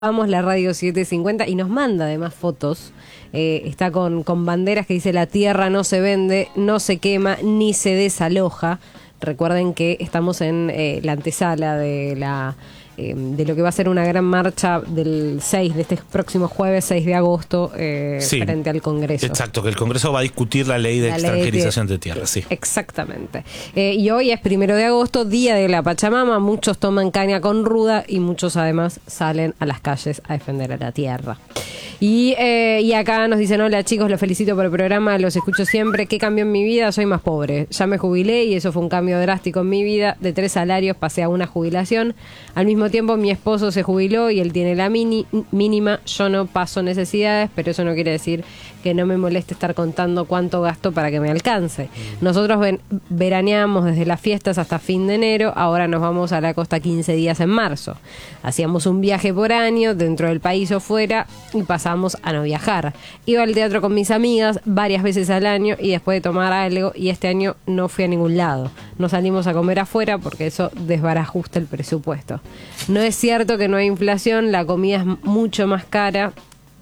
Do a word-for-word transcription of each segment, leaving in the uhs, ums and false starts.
Vamos la radio setecientos cincuenta y nos manda además fotos. Eh, está con, con banderas que dice: la tierra no se vende, no se quema ni se desaloja. Recuerden que estamos en eh, la antesala de la eh, de lo que va a ser una gran marcha del seis, de este próximo jueves seis de agosto, eh, sí, frente al Congreso. Exacto, que el Congreso va a discutir la ley de la extranjerización ley de, de tierra, sí. Exactamente. Eh, y hoy es primero de agosto, día de la Pachamama. Muchos toman caña con ruda y muchos además salen a las calles a defender a la tierra. Y, eh, y acá nos dicen: hola chicos, los felicito por el programa, los escucho siempre. ¿Qué cambió en mi vida? Soy más pobre. Ya me jubilé y eso fue un cambio drástico en mi vida. De tres salarios pasé a una jubilación. Al mismo tiempo mi esposo se jubiló y él tiene la mini, mínima. Yo no paso necesidades, pero eso no quiere decir que no me moleste estar contando cuánto gasto para que me alcance. Nosotros ven, veraneamos desde las fiestas hasta fin de enero. Ahora nos vamos a la costa quince días en marzo. Hacíamos un viaje por año dentro del país o fuera y pasamos a no viajar. Iba al teatro con mis amigas varias veces al año y después de tomar algo, y este año no fui a ningún lado. No salimos a comer afuera porque eso desbarajusta el presupuesto. No es cierto que no hay inflación, la comida es mucho más cara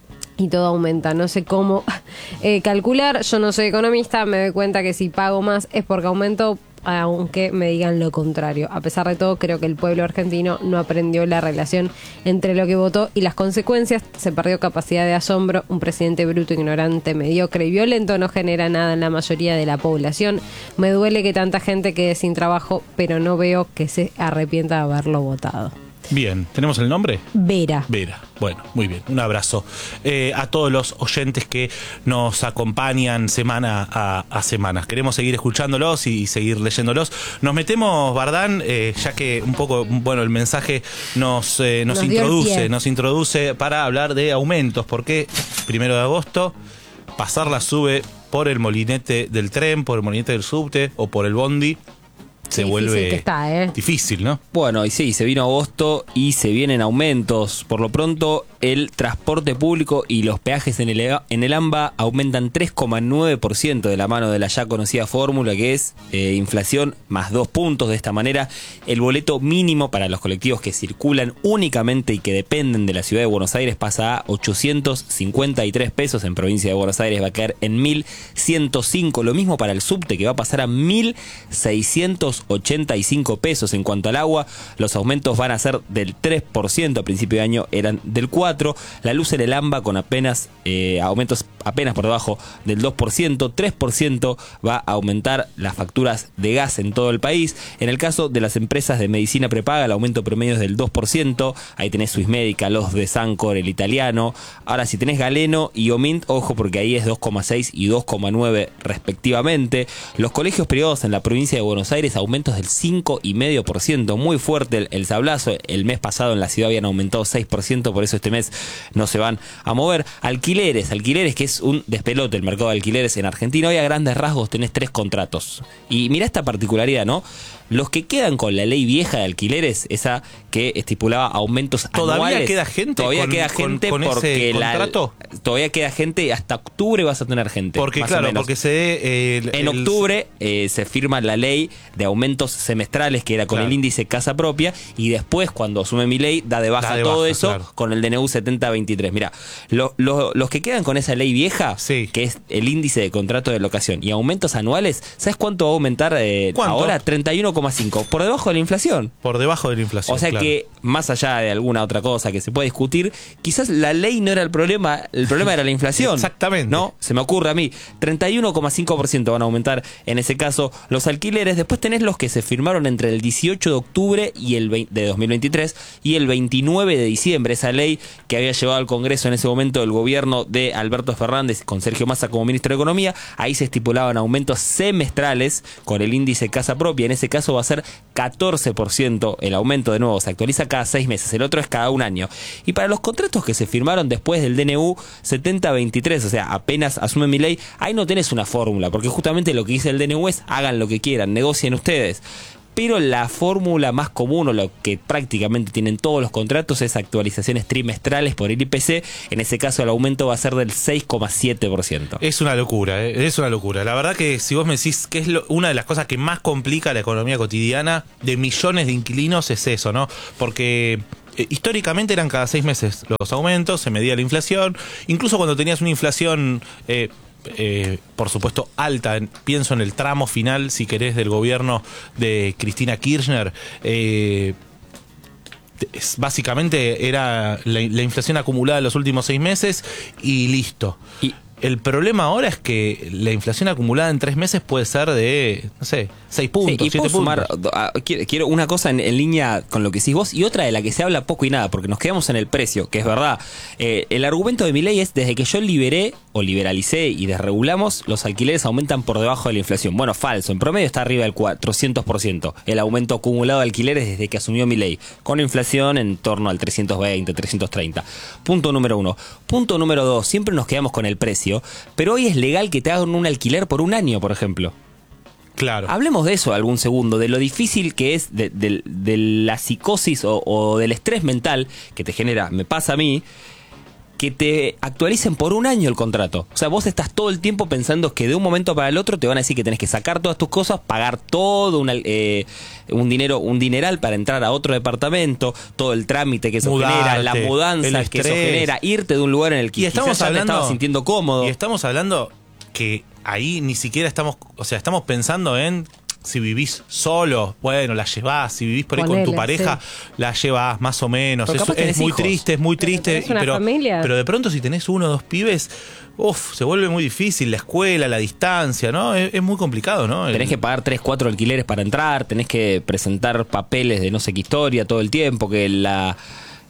y todo aumenta. No sé cómo eh, calcular, yo no soy economista, me doy cuenta que si pago más es porque aumentó, aunque me digan lo contrario. A pesar de todo, creo que el pueblo argentino no aprendió la relación entre lo que votó y las consecuencias. Se perdió capacidad de asombro. Un presidente bruto, ignorante, mediocre y violento no genera nada en la mayoría de la población. Me duele que tanta gente quede sin trabajo, pero no veo que se arrepienta de haberlo votado. Bien, ¿tenemos el nombre? Vera. Vera, bueno, muy bien, un abrazo eh, a todos los oyentes que nos acompañan semana a, a semana. Queremos seguir escuchándolos y seguir leyéndolos. Nos metemos, Bardán, eh, ya que un poco, bueno, el mensaje nos, eh, nos, nos introduce, nos introduce para hablar de aumentos, porque primero de agosto, pasar la sube por el molinete del tren, por el molinete del subte o por el bondi, se sí, vuelve que está, ¿eh? difícil, ¿no? Bueno, y sí, se vino agosto y se vienen aumentos. Por lo pronto, el transporte público y los peajes en el, en el AMBA aumentan tres coma nueve por ciento de la mano de la ya conocida fórmula, que es eh, inflación más dos puntos. De esta manera, el boleto mínimo para los colectivos que circulan únicamente y que dependen de la ciudad de Buenos Aires pasa a ochocientos cincuenta y tres pesos. En provincia de Buenos Aires va a caer en mil ciento cinco. Lo mismo para el subte, que va a pasar a mil seiscientos ochenta y cinco pesos. En cuanto al agua, los aumentos van a ser del tres por ciento. A principio de año eran del cuatro por ciento. La luz en el AMBA con apenas eh, aumentos apenas por debajo del dos por ciento. tres por ciento va a aumentar las facturas de gas en todo el país. En el caso de las empresas de medicina prepaga, el aumento promedio es del dos por ciento. Ahí tenés Swissmedica, los de Sancor, el italiano. Ahora, si tenés Galeno y Omint, ojo, porque ahí es dos coma seis y dos coma nueve respectivamente. Los colegios privados en la provincia de Buenos Aires, aumentos del cinco coma cinco por ciento. Muy fuerte el, el sablazo. El mes pasado en la ciudad habían aumentado seis por ciento, por eso este mes no se van a mover. Alquileres, alquileres que es un despelote el mercado de alquileres en Argentina. Hoy a grandes rasgos tenés tres contratos. Y mirá esta particularidad, ¿no? Los que quedan con la ley vieja de alquileres, esa que estipulaba aumentos ¿Todavía anuales. ¿Todavía queda gente? Todavía con, queda gente con, con porque ese contrato. La, todavía queda gente, hasta octubre vas a tener gente. Porque más claro, o menos. porque se dé el, En el, octubre eh, se firma la ley de aumentos semestrales, que era con claro. el índice casa propia, y después, cuando asume mi ley, da de baja da de todo baja, eso claro. con el D N U setenta veintitrés. Mira, lo, lo, los que quedan con esa ley vieja, sí. que es el índice de contrato de locación y aumentos anuales, ¿sabes cuánto va a aumentar eh, ahora? treinta y uno coma cinco, por debajo de la inflación. Por debajo de la inflación. O sea claro. que, más allá de alguna otra cosa que se puede discutir, quizás la ley no era el problema, el problema era la inflación. Exactamente. ¿No? Se me ocurre a mí. treinta y uno coma cinco por ciento van a aumentar en ese caso los alquileres. Después tenés los que se firmaron entre el dieciocho de octubre y el veinte de dos mil veintitrés y el veintinueve de diciembre. Esa ley que había llevado al Congreso en ese momento el gobierno de Alberto Fernández con Sergio Massa como ministro de Economía. Ahí se estipulaban aumentos semestrales con el índice casa propia. En ese caso va a ser catorce por ciento el aumento. De nuevo, se actualiza cada seis meses. El otro es cada un año. Y para los contratos que se firmaron después del D N U setenta veintitrés, o sea, apenas asume mi ley, ahí no tenés una fórmula, porque justamente lo que dice el D N U es hagan lo que quieran, negocien ustedes. Pero la fórmula más común, o lo que prácticamente tienen todos los contratos, es actualizaciones trimestrales por el I P C. En ese caso el aumento va a ser del seis coma siete por ciento. Es una locura, ¿eh? Es una locura. La verdad que si vos me decís que es lo, una de las cosas que más complica la economía cotidiana de millones de inquilinos es eso, ¿no? Porque eh, históricamente eran cada seis meses los aumentos, se medía la inflación, incluso cuando tenías una inflación... Eh, Eh, por supuesto alta, en, pienso en el tramo final, si querés, del gobierno de Cristina Kirchner, eh, es, básicamente era la, la inflación acumulada en los últimos seis meses y listo. Y el problema ahora es que la inflación acumulada en tres meses puede ser de, no sé, seis puntos, sí, y siete puedo puntos. Sumar, a, quiero, quiero una cosa en, en línea con lo que decís vos y otra de la que se habla poco y nada, porque nos quedamos en el precio, que es verdad. Eh, el argumento de Milei es, desde que yo liberé o liberalicé y desregulamos, los alquileres aumentan por debajo de la inflación. Bueno, falso. En promedio está arriba del cuatrocientos por ciento el aumento acumulado de alquileres desde que asumió Milei, con inflación en torno al trescientos veinte, trescientos treinta. Punto número uno. Punto número dos. Siempre nos quedamos con el precio, pero hoy es legal que te hagan un alquiler por un año, por ejemplo. Claro. Hablemos de eso algún segundo, de lo difícil que es, de, de, de la psicosis o, o del estrés mental que te genera, me pasa a mí, que te actualicen por un año el contrato. O sea, vos estás todo el tiempo pensando que de un momento para el otro te van a decir que tenés que sacar todas tus cosas, pagar todo una, eh, un dinero, un dineral para entrar a otro departamento, todo el trámite que eso Mudarte, genera, la mudanza que eso genera, irte de un lugar en el que y estamos quizás ya hablando, te estabas sintiendo cómodo. Y estamos hablando que ahí ni siquiera estamos, o sea, estamos pensando en si vivís solo, bueno, la llevás. Si vivís por ahí Ponele, con tu pareja, sí, la llevás más o menos. Es, es muy hijos. triste, es muy triste. Pero, pero, familia. pero de pronto si tenés uno o dos pibes, uf, se vuelve muy difícil. La escuela, la distancia, ¿no? Es, es muy complicado, ¿no? Tenés que pagar tres, cuatro alquileres para entrar, tenés que presentar papeles de no sé qué historia todo el tiempo, que la...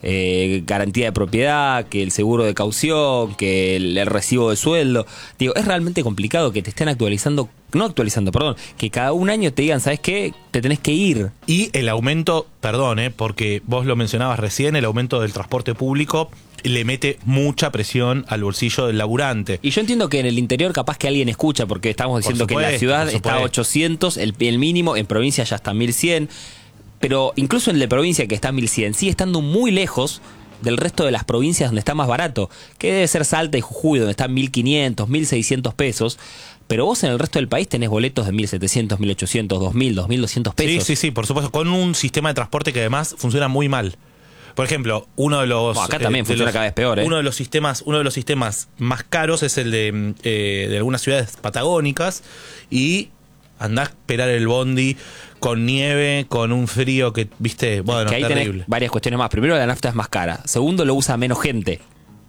Eh, garantía de propiedad, que el seguro de caución, que el, el recibo de sueldo. Digo, es realmente complicado que te estén actualizando, no actualizando, perdón, que cada un año te digan, ¿sabes qué? Te tenés que ir. Y el aumento, perdón, eh, porque vos lo mencionabas recién, el aumento del transporte público le mete mucha presión al bolsillo del laburante. Y yo entiendo que en el interior capaz que alguien escucha, porque estamos diciendo supuesto, que en la ciudad está a ochocientos, el, el mínimo, en provincia ya está mil cien. Pero incluso en el de provincia, que está a mil cien, sigue estando muy lejos del resto de las provincias donde está más barato, que debe ser Salta y Jujuy, donde están mil quinientos, mil seiscientos pesos. Pero vos en el resto del país tenés boletos de mil setecientos, mil ochocientos, dos mil, dos mil doscientos pesos. Sí, sí, sí, por supuesto, con un sistema de transporte que además funciona muy mal. Por ejemplo, uno de los... Bueno, acá también eh, funciona los, cada vez peor, ¿eh? Uno de los sistemas, uno de los sistemas más caros es el de, eh, de algunas ciudades patagónicas, y andás a esperar el bondi con nieve, con un frío que, viste, bueno, que ahí terrible. Tenés varias cuestiones más. Primero, la nafta es más cara. Segundo, lo usa menos gente.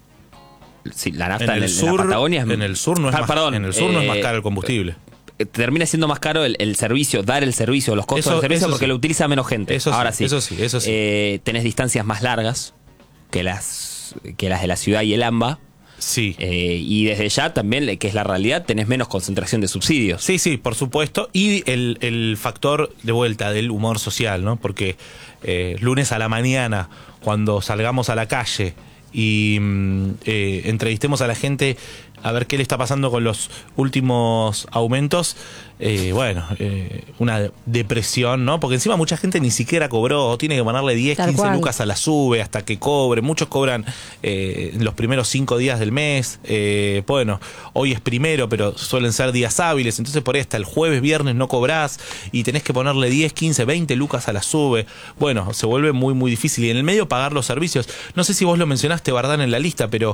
Sí, la nafta en, el, en, sur, en la Patagonia es... En el sur no es, ah, más, perdón, en el sur eh, no es más caro el combustible. Termina siendo más caro el, el servicio, dar el servicio, los costos eso, del servicio, porque sí. lo utiliza menos gente. Eso Ahora sí, sí. Eso sí, eso sí. Eh, tenés distancias más largas que las, que las de la ciudad y el AMBA. Sí. Eh, y desde ya también, que es la realidad, tenés menos concentración de subsidios. Sí, sí, por supuesto. Y el, el factor de vuelta del humor social, ¿no? Porque eh, lunes a la mañana, cuando salgamos a la calle y eh, entrevistemos a la gente a ver qué le está pasando con los últimos aumentos, eh, bueno, eh, una depresión, ¿no? Porque encima mucha gente ni siquiera cobró, tiene que ponerle diez, Tal quince cual. lucas a la sube hasta que cobre. Muchos cobran eh, en los primeros cinco días del mes. Eh, bueno, hoy es primero, pero suelen ser días hábiles, entonces por ahí hasta el jueves, viernes no cobrás y tenés que ponerle diez, quince, veinte lucas a la sube. Bueno, se vuelve muy, muy difícil. Y en el medio pagar los servicios. No sé si vos lo mencionaste, Bardán, en la lista, pero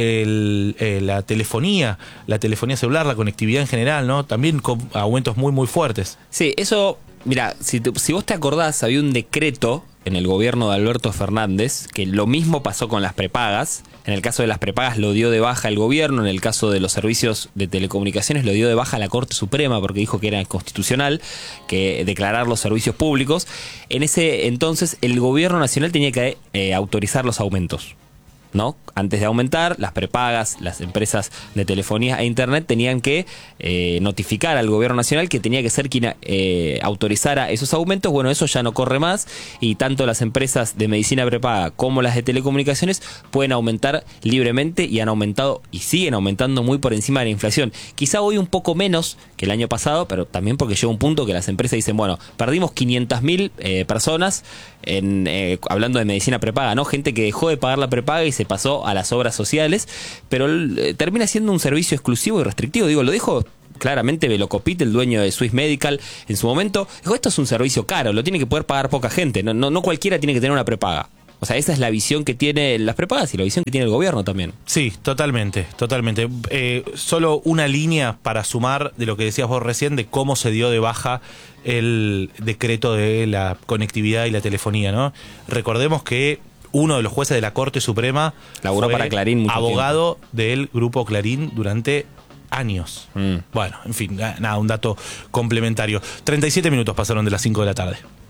el, eh, la telefonía, la telefonía celular, la conectividad en general, ¿no? También con aumentos muy, muy fuertes. Sí, eso, mira, si, te, si vos te acordás, había un decreto en el gobierno de Alberto Fernández, que lo mismo pasó con las prepagas. En el caso de las prepagas lo dio de baja el gobierno, en el caso de los servicios de telecomunicaciones lo dio de baja la Corte Suprema porque dijo que era inconstitucional que declarar los servicios públicos. En ese entonces el gobierno nacional tenía que eh, autorizar los aumentos, ¿no? Antes de aumentar, las prepagas, las empresas de telefonía e internet tenían que eh, notificar al gobierno nacional que tenía que ser quien eh, autorizara esos aumentos. Bueno, eso ya no corre más y tanto las empresas de medicina prepaga como las de telecomunicaciones pueden aumentar libremente y han aumentado y siguen aumentando muy por encima de la inflación. Quizá hoy un poco menos que el año pasado, pero también porque llega un punto que las empresas dicen, bueno, perdimos quinientas mil eh, personas en, eh, hablando de medicina prepaga, ¿no? Gente que dejó de pagar la prepaga y se pasó a las obras sociales, pero eh, termina siendo un servicio exclusivo y restrictivo. Digo, lo dijo claramente Velocopit, el dueño de Swiss Medical, en su momento. Dijo, esto es un servicio caro, lo tiene que poder pagar poca gente, no, no, no cualquiera tiene que tener una prepaga. O sea, esa es la visión que tiene las prepagas y la visión que tiene el gobierno también. Sí, totalmente, totalmente. Eh, solo una línea para sumar de lo que decías vos recién, de cómo se dio de baja el decreto de la conectividad y la telefonía, ¿no? Recordemos que uno de los jueces de la Corte Suprema laburó fue para Clarín mucho abogado del grupo Clarín durante años. Mm. Bueno, en fin, nada, un dato complementario. treinta y siete minutos pasaron de las cinco de la tarde.